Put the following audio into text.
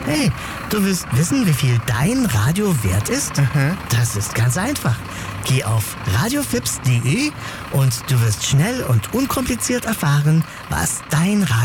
Hey, du willst wissen, wie viel dein Radio wert ist? Das ist ganz einfach. Geh auf radiofips.de und du wirst schnell und unkompliziert erfahren, was dein Radio